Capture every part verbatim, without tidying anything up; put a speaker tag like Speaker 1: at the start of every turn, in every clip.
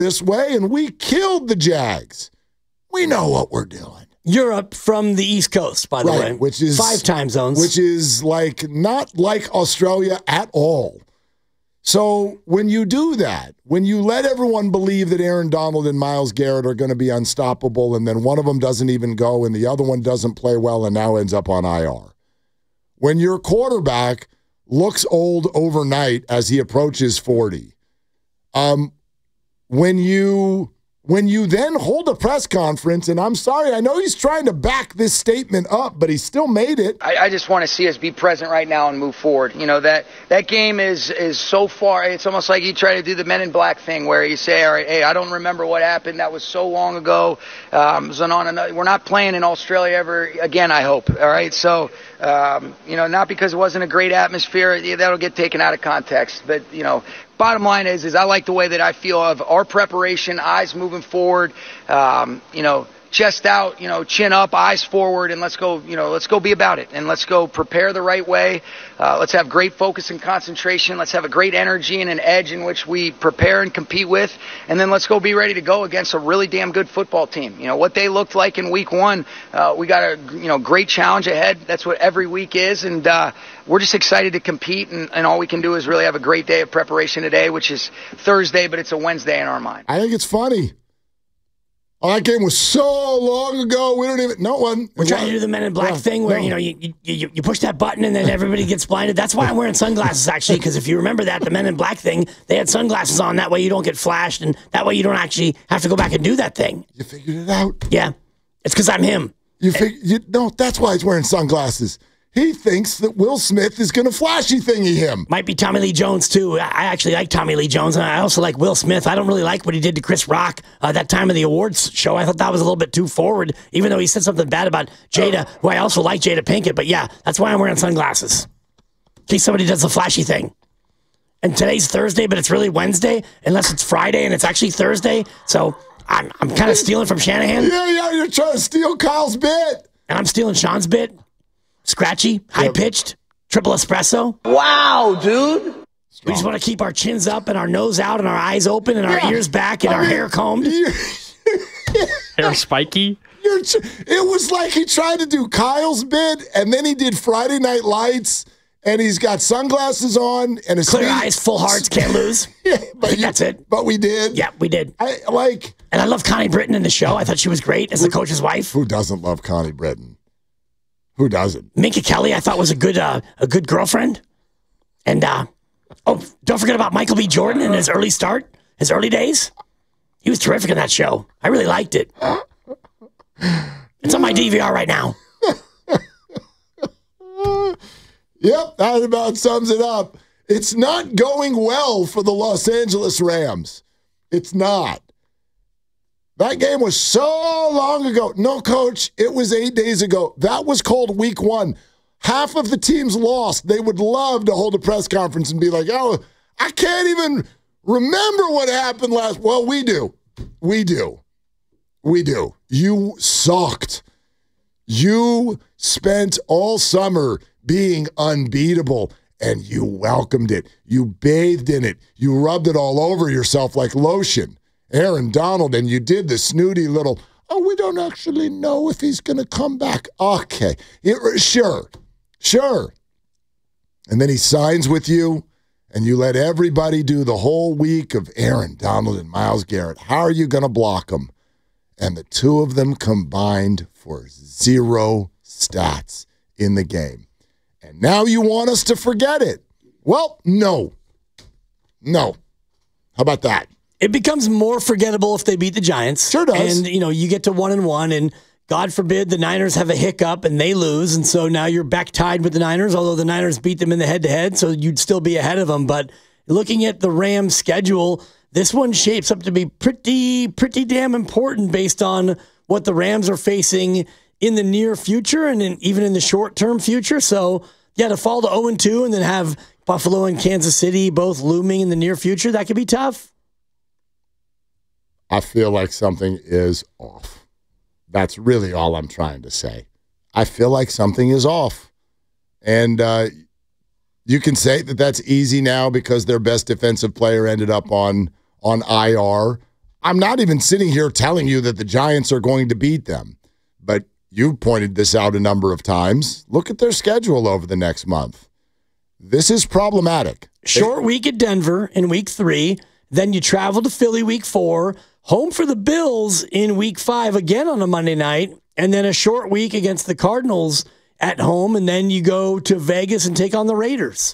Speaker 1: this way, and we killed the Jags. We know what we're doing.
Speaker 2: Europe from the East Coast, by the
Speaker 1: right,
Speaker 2: way.
Speaker 1: Which is
Speaker 2: five time zones.
Speaker 1: Which is like not like Australia at all. So when you do that, when you let everyone believe that Aaron Donald and Myles Garrett are going to be unstoppable, and then one of them doesn't even go and the other one doesn't play well and now ends up on I R. When your quarterback looks old overnight as he approaches forty, um, when you... When you then hold a press conference, and I'm sorry, I know he's trying to back this statement up, but he still made it.
Speaker 3: I, I just want to see us be present right now and move forward. You know, that that game is is so far, it's almost like you try to do the Men in Black thing where you say, all right, hey, I don't remember what happened. That was so long ago. Um, it was on another, we're not playing in Australia ever again, I hope. All right, so, um, you know, not because it wasn't a great atmosphere. That'll get taken out of context. But, you know, bottom line is, is I like the way that I feel of our preparation, eyes moving forward, um, you know, chest out, you know, chin up, eyes forward, and let's go, you know, let's go be about it, and let's go prepare the right way. Uh, let's have great focus and concentration. Let's have a great energy and an edge in which we prepare and compete with, and then let's go be ready to go against a really damn good football team. You know, what they looked like in week one, uh, we got a, you know, great challenge ahead. That's what every week is, and uh, we're just excited to compete, and, and all we can do is really have a great day of preparation today, which is Thursday, but it's a Wednesday in our mind.
Speaker 1: I think it's funny. Oh, that game was so long ago. We don't even no one.
Speaker 2: We're trying to do the Men in Black yeah, thing where no. you know you, you you push that button and then everybody gets blinded. That's why I'm wearing sunglasses actually, because if you remember that the Men in Black thing, they had sunglasses on. That way you don't get flashed, and that way you don't actually have to go back and do that thing.
Speaker 1: You figured it out.
Speaker 2: Yeah, it's because I'm him.
Speaker 1: You fig- you no. That's why he's wearing sunglasses. He thinks that Will Smith is going to flashy thingy him.
Speaker 2: Might be Tommy Lee Jones, too. I actually like Tommy Lee Jones, and I also like Will Smith. I don't really like what he did to Chris Rock uh, that time of the awards show. I thought that was a little bit too forward, even though he said something bad about Jada, who I also like Jada Pinkett. But, yeah, that's why I'm wearing sunglasses, in case somebody does the flashy thing. And today's Thursday, but it's really Wednesday, unless it's Friday and it's actually Thursday. So I'm, I'm kind of stealing from Shanahan.
Speaker 1: Yeah, yeah, you're trying to steal Kyle's bit.
Speaker 2: And I'm stealing Sean's bit. Scratchy, high-pitched, triple espresso.
Speaker 3: Wow, dude.
Speaker 2: Strong. We just want to keep our chins up and our nose out and our eyes open and our
Speaker 1: yeah.
Speaker 2: ears back and I our mean, hair combed.
Speaker 4: Hair spiky.
Speaker 1: You're, it was like he tried to do Kyle's bit, and then he did Friday Night Lights, and he's got sunglasses on. and his
Speaker 2: Clear eyes, full hearts, can't lose.
Speaker 1: yeah, but you,
Speaker 2: that's it.
Speaker 1: But we did.
Speaker 2: Yeah, we did.
Speaker 1: I like,
Speaker 2: And I love Connie Britton in the show. I thought she was great as the coach's wife.
Speaker 1: Who doesn't love Connie Britton? Who doesn't?
Speaker 2: Minka Kelly, I thought was a good uh, a good girlfriend. And, uh, oh, don't forget about Michael B. Jordan in his early start, his early days. He was terrific in that show. I really liked it. It's on my D V R right now.
Speaker 1: Yep, that about sums it up. It's not going well for the Los Angeles Rams. It's not. That game was so long ago. No, Coach, it was eight days ago. That was called week one. Half of the teams lost. They would love to hold a press conference and be like, oh, I can't even remember what happened last. Well, we do. We do. We do. You sucked. You spent all summer being unbeatable, and you welcomed it. You bathed in it. You rubbed it all over yourself like lotion. Aaron Donald, and you did the snooty little, oh, we don't actually know if he's going to come back. Okay, it, sure, sure. And then he signs with you, and you let everybody do the whole week of Aaron Donald and Myles Garrett. How are you going to block them? And the two of them combined for zero stats in the game. And now you want us to forget it. Well, no. No. How about that?
Speaker 2: It becomes more forgettable if they beat the Giants.
Speaker 1: Sure does.
Speaker 2: And, you know, you get to one and one, and God forbid the Niners have a hiccup and they lose, and so now you're back tied with the Niners, although the Niners beat them in the head-to-head, so you'd still be ahead of them. But looking at the Rams' schedule, this one shapes up to be pretty, pretty damn important based on what the Rams are facing in the near future and in, even in the short-term future. So, yeah, to fall to oh and two and then have Buffalo and Kansas City both looming in the near future, that could be tough.
Speaker 1: I feel like something is off. That's really all I'm trying to say. I feel like something is off. And uh, you can say that that's easy now because their best defensive player ended up on, on I R. I'm not even sitting here telling you that the Giants are going to beat them, but you've pointed this out a number of times. Look at their schedule over the next month. This is problematic.
Speaker 2: Short week at Denver in week three. Then you travel to Philly week four, home for the Bills in week five, again on a Monday night, and then a short week against the Cardinals at home, and then you go to Vegas and take on the Raiders.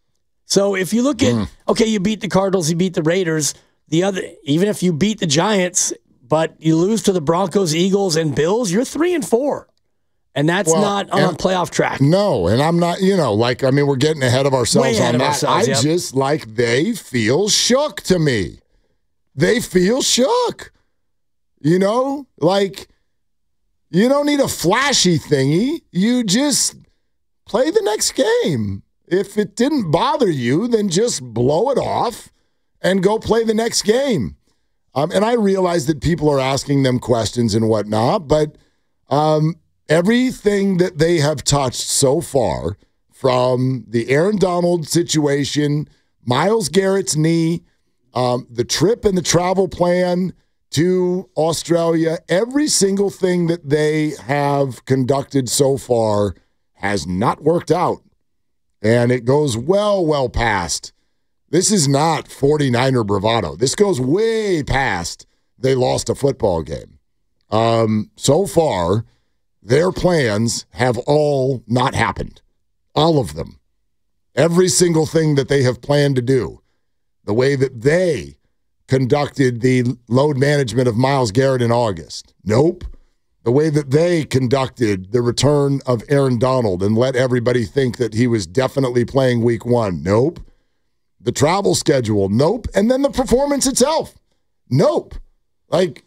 Speaker 2: So if you look at, mm. okay, you beat the Cardinals, you beat the Raiders, the other, even if you beat the Giants, but you lose to the Broncos, Eagles, and Bills, you're three and four. And that's well, not on a playoff track.
Speaker 1: No, and I'm not, you know, like, I mean, we're getting ahead of ourselves
Speaker 2: Way
Speaker 1: on
Speaker 2: of
Speaker 1: that.
Speaker 2: Ourselves,
Speaker 1: I
Speaker 2: yep.
Speaker 1: just, like, they feel shook to me. They feel shook. You know, like, you don't need a flashy thingy. You just play the next game. If it didn't bother you, then just blow it off and go play the next game. Um, and I realize that people are asking them questions and whatnot, but um, everything that they have touched so far, from the Aaron Donald situation, Myles Garrett's knee, um, the trip and the travel plan to Australia, every single thing that they have conducted so far has not worked out. And it goes well, well past. This is not forty-niner bravado. This goes way past they lost a football game. Um, so far, their plans have all not happened. All of them. Every single thing that they have planned to do. The way that they conducted the load management of Myles Garrett in August. Nope. The way that they conducted the return of Aaron Donald and let everybody think that he was definitely playing week one. Nope. The travel schedule. Nope. And then the performance itself. Nope. Like,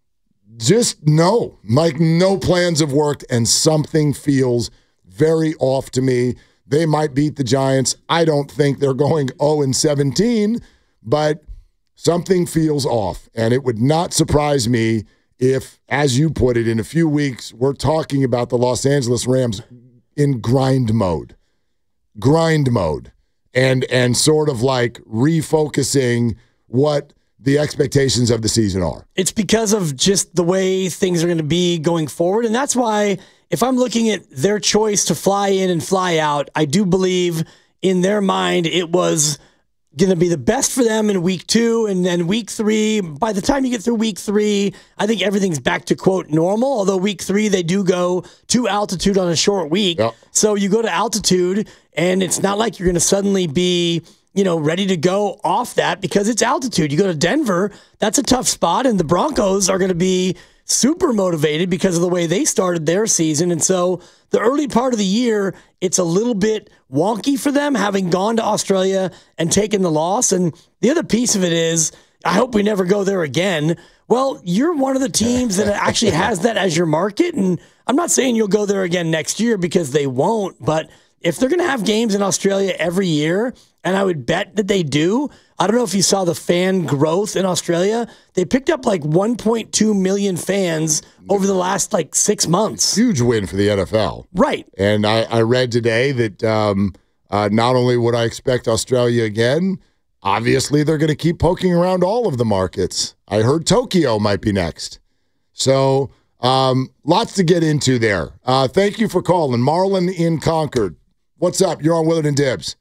Speaker 1: just no. Like, no plans have worked, and something feels very off to me. They might beat the Giants. I don't think they're going oh and seventeen, but something feels off. And it would not surprise me if, as you put it, in a few weeks, we're talking about the Los Angeles Rams in grind mode. Grind mode. And and sort of like refocusing what the expectations of the season are.
Speaker 2: It's because of just the way things are going to be going forward. And that's why, if I'm looking at their choice to fly in and fly out, I do believe in their mind it was going to be the best for them in week two, and then week three. By the time you get through week three, I think everything's back to, quote, normal. Although week three, they do go to altitude on a short week. Yep. So you go to altitude, and it's not like you're going to suddenly be, you know, ready to go off that, because it's altitude. You go to Denver, that's a tough spot, and the Broncos are going to be super motivated because of the way they started their season. And so the early part of the year, it's a little bit wonky for them, having gone to Australia and taken the loss. And the other piece of it is, I hope we never go there again. Well, you're one of the teams that actually has that as your market. And I'm not saying you'll go there again next year, because they won't. But if they're going to have games in Australia every year, and I would bet that they do, I don't know if you saw the fan growth in Australia. They picked up like one point two million fans over the last like six months.
Speaker 1: Huge win for the N F L.
Speaker 2: Right.
Speaker 1: And I, I read today that um, uh, not only would I expect Australia again, obviously they're going to keep poking around all of the markets. I heard Tokyo might be next. So um, lots to get into there. Uh, thank you for calling. Marlon in Concord. What's up? You're on Willard and Dibs.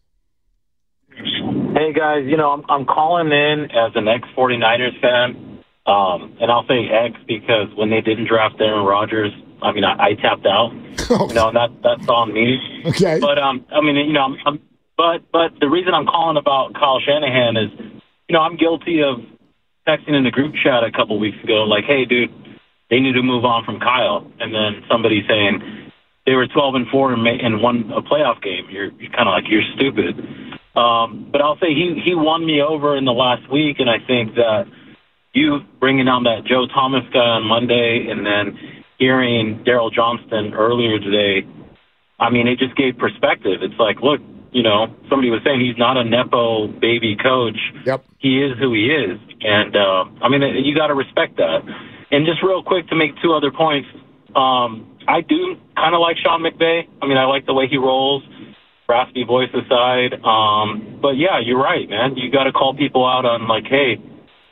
Speaker 5: Hey, guys, you know, I'm, I'm calling in as an ex forty-niners fan, um, and I'll say ex because when they didn't draft Aaron Rodgers, I mean, I, I tapped out. Oh. You know, and that, that's on me.
Speaker 1: Okay.
Speaker 5: But, um, I mean, you know, I'm, I'm, but but the reason I'm calling about Kyle Shanahan is, you know, I'm guilty of texting in the group chat a couple weeks ago, like, hey, dude, they need to move on from Kyle. And then somebody saying they were twelve and four and, ma- and won a playoff game. You're, you're kind of like, you're stupid. Um, but I'll say he, he won me over in the last week, and I think that you bringing on that Joe Thomas guy on Monday and then hearing Daryl Johnston earlier today, I mean, it just gave perspective. It's like, look, you know, somebody was saying he's not a Nepo baby coach.
Speaker 1: Yep.
Speaker 5: He is who he is. And, uh, I mean, you got to respect that. And just real quick to make two other points, um, I do kind of like Sean McVay. I mean, I like the way he rolls. Raspy voice aside. Um, but, yeah, you're right, man. You got to call people out on, like, hey,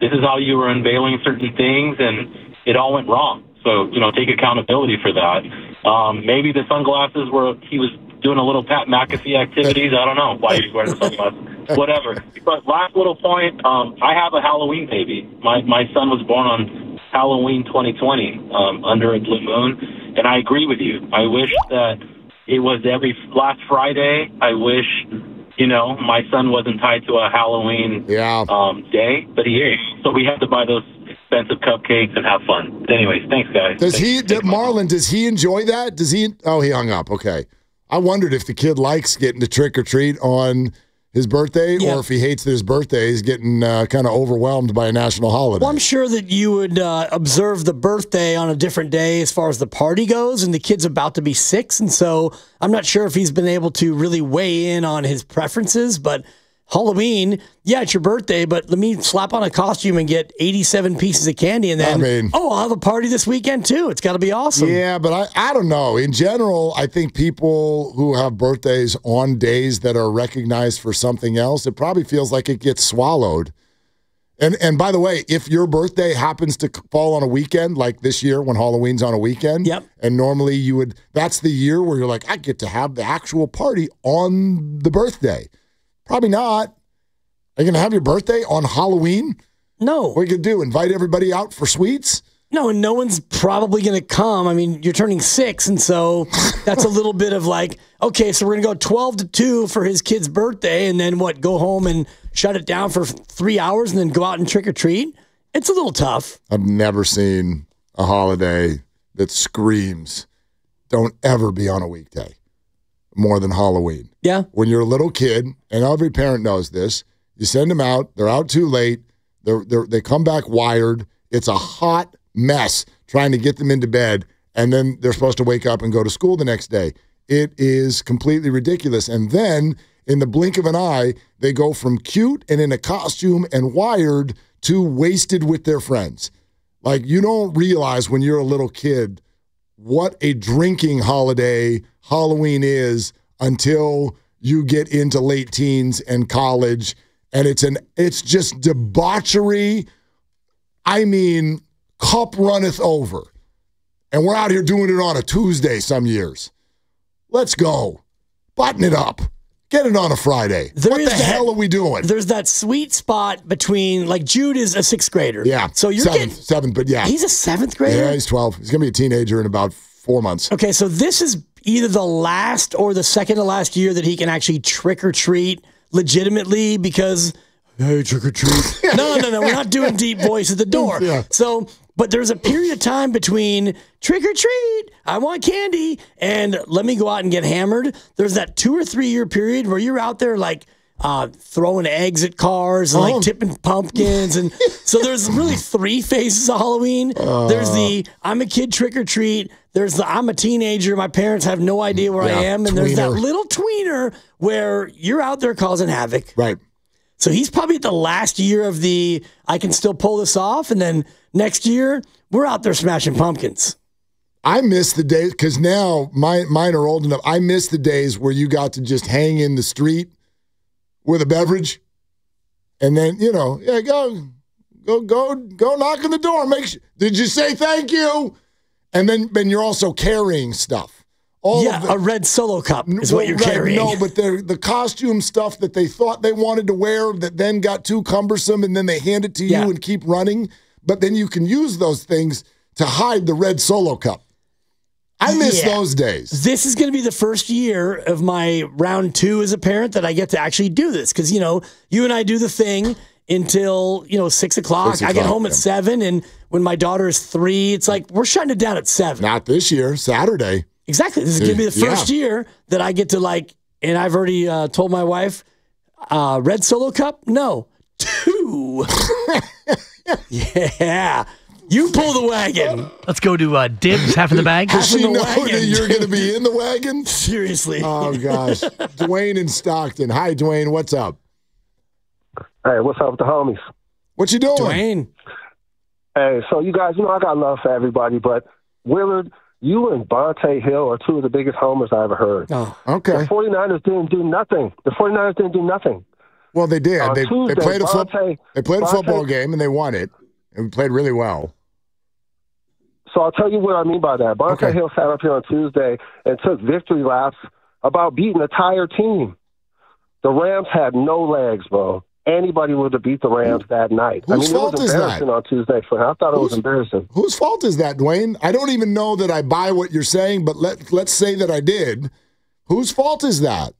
Speaker 5: this is how you were unveiling certain things, and it all went wrong. So, you know, take accountability for that. Um, maybe the sunglasses were, he was doing a little Pat McAfee activities. I don't know why he was wearing the sunglasses. Whatever. But last little point, um, I have a Halloween baby. My my son was born on Halloween twenty twenty, um, under a blue moon. And I agree with you. I wish that it was every last Friday. I wish, you know, my son wasn't tied to a Halloween
Speaker 1: yeah.
Speaker 5: um, day, but he is. So we have to buy those expensive cupcakes and have fun. But anyways, thanks, guys.
Speaker 1: Does
Speaker 5: thanks,
Speaker 1: he,
Speaker 5: thanks,
Speaker 1: Marlon, does he enjoy that? Does he? Oh, he hung up. Okay. I wondered if the kid likes getting to trick or treat on his birthday, yeah. or if he hates that his birthday is getting uh, kind of overwhelmed by a national holiday.
Speaker 2: Well, I'm sure that you would uh, observe the birthday on a different day as far as the party goes, and the kid's about to be six, and so I'm not sure if he's been able to really weigh in on his preferences, but Halloween, yeah, it's your birthday, but let me slap on a costume and get eighty-seven pieces of candy, and then, I mean, oh, I'll have a party this weekend too. It's got to be awesome.
Speaker 1: Yeah, but I, I don't know. In general, I think people who have birthdays on days that are recognized for something else, it probably feels like it gets swallowed. And and by the way, if your birthday happens to fall on a weekend, like this year when Halloween's on a weekend,
Speaker 2: yep.
Speaker 1: and normally you would, that's the year where you're like, I get to have the actual party on the birthday. Probably not. Are you going to have your birthday on Halloween?
Speaker 2: No.
Speaker 1: What are you going to do, invite everybody out for sweets?
Speaker 2: No, and no one's probably going to come. I mean, you're turning six, and so that's a little bit of like, okay, so we're going to go twelve to two for his kid's birthday, and then what, go home and shut it down for three hours and then go out and trick-or-treat? It's a little tough.
Speaker 1: I've never seen a holiday that screams, don't ever be on a weekday, more than Halloween.
Speaker 2: Yeah.
Speaker 1: When you're a little kid, and every parent knows this, you send them out, they're out too late, they're, they're, they come back wired, it's a hot mess trying to get them into bed, and then they're supposed to wake up and go to school the next day. It is completely ridiculous. And then, in the blink of an eye, they go from cute and in a costume and wired to wasted with their friends. Like, you don't realize when you're a little kid what a drinking holiday Halloween is until you get into late teens and college, and it's an it's just debauchery. I mean, cup runneth over. And we're out here doing it on a Tuesday some years. Let's go. Button it up. Get it on a Friday.
Speaker 2: There
Speaker 1: what the
Speaker 2: that,
Speaker 1: hell are we doing?
Speaker 2: There's that sweet spot between, like, Jude is a sixth grader.
Speaker 1: Yeah.
Speaker 2: So you're
Speaker 1: seventh,
Speaker 2: getting,
Speaker 1: seventh, but yeah.
Speaker 2: He's a seventh grader?
Speaker 1: Yeah, he's twelve. He's going to be a teenager in about four months.
Speaker 2: Okay, so this is either the last or the second to last year that he can actually trick or treat legitimately because, hey, trick or treat. no, no, no, we're not doing deep voice at the door.
Speaker 1: Yeah.
Speaker 2: So, but there's a period of time between trick or treat, I want candy, and let me go out and get hammered. There's that two or three year period where you're out there like uh, throwing eggs at cars and
Speaker 1: oh.
Speaker 2: like tipping pumpkins. And so there's really three phases of Halloween. Uh, there's the I'm a kid trick or treat. There's the I'm a teenager. My parents have no idea where
Speaker 1: yeah,
Speaker 2: I am. And
Speaker 1: tweener.
Speaker 2: There's that little tweener where you're out there causing havoc.
Speaker 1: Right.
Speaker 2: So he's probably at the last year of the I can still pull this off. And then next year, we're out there smashing pumpkins.
Speaker 1: I miss the days, because now my, mine are old enough. I miss the days where you got to just hang in the street with a beverage. And then, you know, yeah, go, go, go, go knock on the door. Make sure, did you say thank you? And then, then you're also carrying stuff. All
Speaker 2: yeah,
Speaker 1: of the,
Speaker 2: a red Solo cup is what you're
Speaker 1: right,
Speaker 2: carrying.
Speaker 1: No, but the the costume stuff that they thought they wanted to wear that then got too cumbersome, and then they hand it to
Speaker 2: yeah.
Speaker 1: you and keep running. But then you can use those things to hide the red Solo cup. I miss
Speaker 2: yeah.
Speaker 1: those days.
Speaker 2: This is going to be the first year of my round two as a parent that I get to actually do this. Because, you know, you and I do the thing until, you know, six o'clock. Six o'clock I get home yeah. at seven. And when my daughter is three, it's like, we're shutting it down at seven.
Speaker 1: Not this year, Saturday.
Speaker 2: Exactly. This is going to be the first yeah. year that I get to, like, and I've already uh, told my wife, uh, red Solo cup? No. Two. yeah. You pull the wagon.
Speaker 4: Let's go to uh, dibs, half in the bag.
Speaker 1: Does
Speaker 2: Half
Speaker 1: she
Speaker 2: in the
Speaker 1: know
Speaker 2: wagon.
Speaker 1: that you're going to be in the wagon?
Speaker 2: Seriously.
Speaker 1: Oh, gosh. Dwayne in Stockton. Hi, Dwayne. What's up?
Speaker 6: Hey, what's up with the homies?
Speaker 1: What you doing?
Speaker 2: Dwayne.
Speaker 6: Hey, so you guys, you know, I got love for everybody, but Willard, you and Bonte Hill are two of the biggest homers I ever heard.
Speaker 2: Oh,
Speaker 1: okay.
Speaker 6: The 49ers didn't do nothing. The 49ers didn't do nothing.
Speaker 1: Well, they did.
Speaker 6: On
Speaker 1: They,
Speaker 6: Tuesday,
Speaker 1: they played a foot,
Speaker 6: Vontae-
Speaker 1: they played a
Speaker 6: Vontae-
Speaker 1: football game and they won it, and we played really well.
Speaker 6: So I'll tell you what I mean by that. Vontae
Speaker 1: Okay.
Speaker 6: Hill sat up here on Tuesday and took victory laps about beating a tired team. The Rams had no legs, bro. Anybody would have beat the Rams that night. I
Speaker 1: Whose
Speaker 6: mean,
Speaker 1: fault
Speaker 6: it was
Speaker 1: is that?
Speaker 6: embarrassing on Tuesday for him. I thought it was
Speaker 1: Whose-
Speaker 6: embarrassing.
Speaker 1: Whose fault is that, Dwayne? I don't even know that I buy what you're saying, but let let's say that I did. Whose fault is that?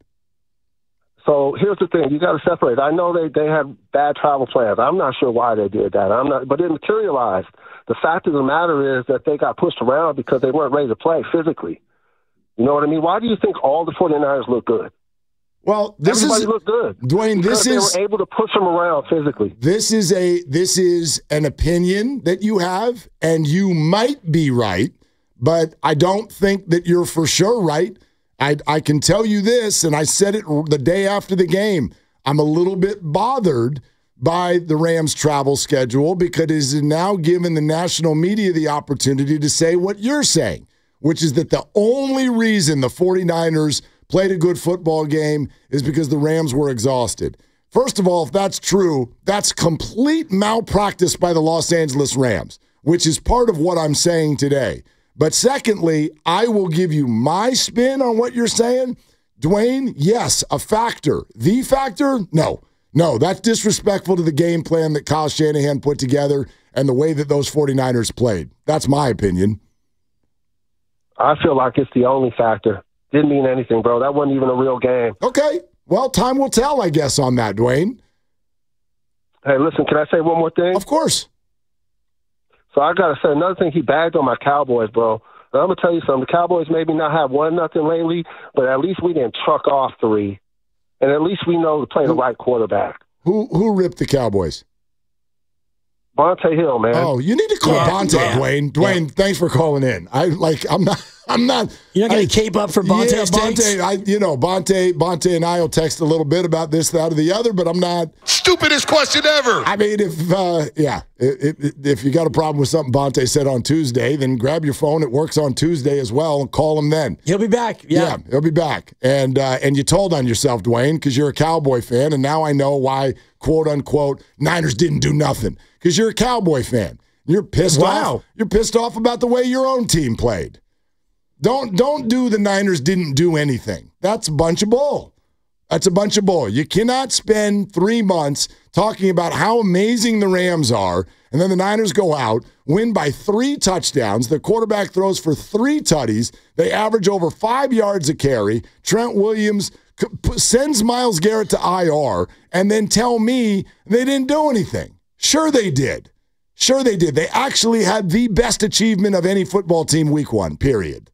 Speaker 6: So here's the thing: you got to separate. I know they they had bad travel plans. I'm not sure why they did that. I'm not, but it materialized. The fact of the matter is that they got pushed around because they weren't ready to play physically. You know what I mean? Why do you think all the 49ers look good?
Speaker 1: Well, this
Speaker 6: Everybody
Speaker 1: is
Speaker 6: looked good.
Speaker 1: Dwayne.
Speaker 6: Because
Speaker 1: This
Speaker 6: they
Speaker 1: is
Speaker 6: were able to push them around physically.
Speaker 1: this is a this is an opinion that you have, and you might be right, but I don't think that you're for sure right. I I can tell you this, and I said it the day after the game. I'm a little bit bothered by the Rams' travel schedule because it is now given the national media the opportunity to say what you're saying, which is that the only reason the 49ers played a good football game is because the Rams were exhausted. First of all, if that's true, that's complete malpractice by the Los Angeles Rams, which is part of what I'm saying today. But secondly, I will give you my spin on what you're saying. Dwayne, yes, a factor. The factor? No. No, that's disrespectful to the game plan that Kyle Shanahan put together and the way that those 49ers played. That's my opinion.
Speaker 6: I feel like it's the only factor. Didn't mean anything, bro. That wasn't even a real game.
Speaker 1: Okay. Well, time will tell, I guess, on that, Dwayne.
Speaker 6: Hey, listen, can I say one more thing?
Speaker 1: Of course.
Speaker 6: So I got to say another thing. He bagged on my Cowboys, bro. And I'm going to tell you something. The Cowboys maybe not have won nothing lately, but at least we didn't truck off three. And at least we know to play the right quarterback.
Speaker 1: Who who ripped the Cowboys?
Speaker 6: Vontae Hill, man.
Speaker 1: Oh, you need to call
Speaker 2: Yeah,
Speaker 1: Bonte,
Speaker 2: yeah.
Speaker 1: Dwayne. Dwayne, thanks for calling in. I like. I'm not. I'm not.
Speaker 2: You're not going
Speaker 1: I-
Speaker 2: to cape up for Bonte's
Speaker 1: yeah,
Speaker 2: takes?
Speaker 1: Bonte. I, you know, Bonte. Bonte and I will text a little bit about this, that, or the other, but I'm not.
Speaker 7: Stupidest question ever.
Speaker 1: I mean, if uh, yeah, if, if, if you got a problem with something Bonte said on Tuesday, then grab your phone. It works on Tuesday as well, and call him then.
Speaker 2: He'll be back. Yeah.
Speaker 1: Yeah, he'll be back. And uh, and you told on yourself, Dwayne, because you're a Cowboy fan, and now I know why, quote unquote, Niners didn't do nothing. Because you're a Cowboy fan. You're pissed
Speaker 2: Wow.
Speaker 1: off. You're pissed off about the way your own team played. Don't don't do the Niners didn't do anything. That's a bunch of bull. That's a bunch of bull. You cannot spend three months talking about how amazing the Rams are, and then the Niners go out, win by three touchdowns. The quarterback throws for three tutties. They average over five yards a carry. Trent Williams c- p- sends Myles Garrett to I R, and then tell me they didn't do anything. Sure they did. Sure they did. They actually had the best achievement of any football team week one, period.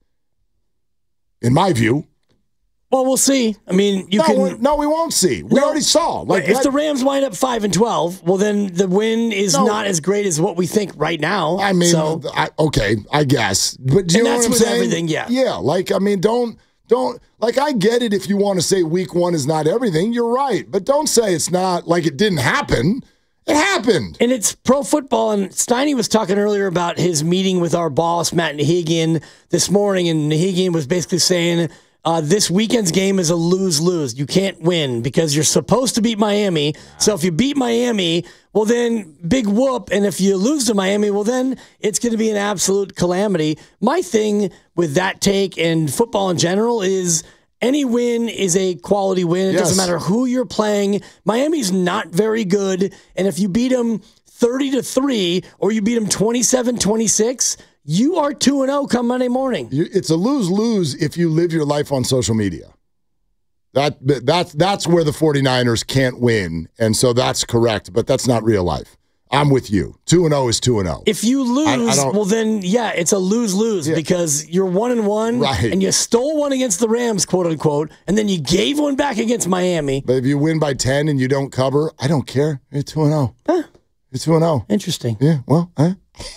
Speaker 1: In my view.
Speaker 2: Well, we'll see. I mean, you
Speaker 1: no,
Speaker 2: can.
Speaker 1: we- no, we won't see. We
Speaker 2: No.
Speaker 1: already saw. Like
Speaker 2: if
Speaker 1: let-
Speaker 2: the Rams wind up five and twelve, well, then the win is
Speaker 1: No.
Speaker 2: not as great as what we think right now.
Speaker 1: I mean,
Speaker 2: so,
Speaker 1: I, okay, I guess. But do you
Speaker 2: And
Speaker 1: know
Speaker 2: that's
Speaker 1: what I'm
Speaker 2: with
Speaker 1: saying?
Speaker 2: everything, yeah.
Speaker 1: Yeah, like, I mean, don't, don't, like, I get it if you want to say week one is not everything. You're right. But don't say it's not like it didn't happen. It happened.
Speaker 2: and it's pro football. And Steiny was talking earlier about his meeting with our boss, Matt Nahigian, this morning. And Nahigian was basically saying, Uh, this weekend's game is a lose-lose. You can't win because you're supposed to beat Miami. So if you beat Miami, well, then big whoop. And if you lose to Miami, well, then it's going to be an absolute calamity. My thing with that take and football in general is any win is a quality win. It
Speaker 1: Yes.
Speaker 2: doesn't matter who you're playing. Miami's not very good. And if you beat them thirty to three or you beat them twenty-seven twenty-six, you are two and oh come Monday morning.
Speaker 1: You, it's a lose-lose if you live your life on social media. That that's that's where the 49ers can't win, and so that's correct, but that's not real life. I'm with you. two and oh is two and oh.
Speaker 2: If you lose,
Speaker 1: I- I don't-
Speaker 2: well then yeah, it's a lose-lose
Speaker 1: Yeah.
Speaker 2: because you're one and one
Speaker 1: Right.
Speaker 2: and you stole one against the Rams, quote unquote, and then you gave one back against Miami.
Speaker 1: But if you win by ten and you don't cover, I don't care. You're two and oh. You're two and oh.
Speaker 2: Interesting.
Speaker 1: Yeah, well, huh?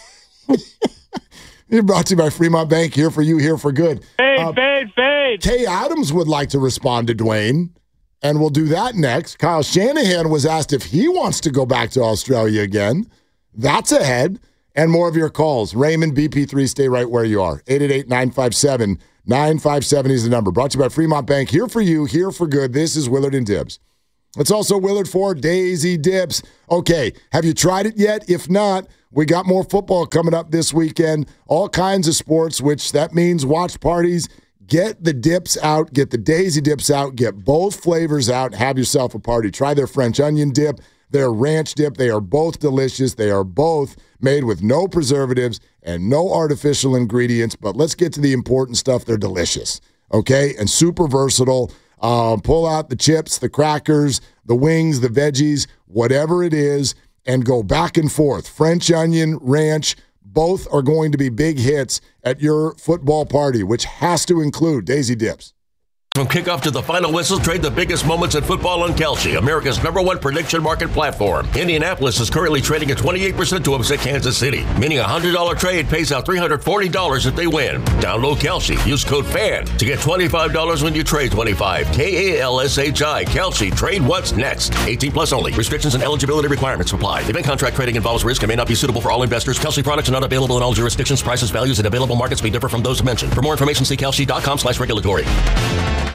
Speaker 1: You're brought to you by Fremont Bank, here for you, here for good.
Speaker 8: Fade,
Speaker 1: Uh,
Speaker 8: fade, fade.
Speaker 1: Kay Adams would like to respond to Dwayne, and we'll do that next. Kyle Shanahan was asked if he wants to go back to Australia again. That's ahead. And more of your calls. Raymond, B P three, stay right where you are. eight eight eight, nine five seven, nine five seven is the number. Brought to you by Fremont Bank, here for you, here for good. This is Willard and Dibbs. It's also Willard Ford Daisy Dips. Okay, have you tried it yet? If not, we got more football coming up this weekend. All kinds of sports, which that means watch parties. Get the dips out. Get the Daisy Dips out. Get both flavors out. Have yourself a party. Try their French onion dip, their ranch dip. They are both delicious. They are both made with no preservatives and no artificial ingredients. But let's get to the important stuff. They're delicious, okay, and super versatile. Uh, pull out the chips, the crackers, the wings, the veggies, whatever it is, and go back and forth. French onion, ranch, both are going to be big hits at your football party, which has to include Daisy Dips.
Speaker 8: From kickoff to the final whistle, trade the biggest moments in football on Kalshi, America's number one prediction market platform. Indianapolis is currently trading at twenty-eight percent to upset Kansas City, meaning a one hundred dollars trade pays out three hundred forty dollars if they win. Download Kalshi. Use code FAN to get twenty-five dollars when you trade twenty-five. K A L S H I. Kalshi. Trade what's next. eighteen plus only. Restrictions and eligibility requirements apply. Event contract trading involves risk and may not be suitable for all investors. Kalshi products are not available in all jurisdictions. Prices, values, and available markets may differ from those mentioned. For more information, see kalshi dot com slash regulatory.